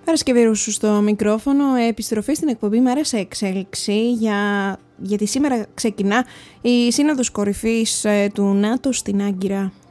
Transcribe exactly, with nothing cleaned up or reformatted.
Παρασκευή Ρούσου στο μικρόφωνο, επιστροφή στην εκπομπή Μέρα σε Εξέλιξη, για... γιατί σήμερα ξεκινά η Σύνοδος Κορυφής του ΝΑΤΟ στην Άγκυρα.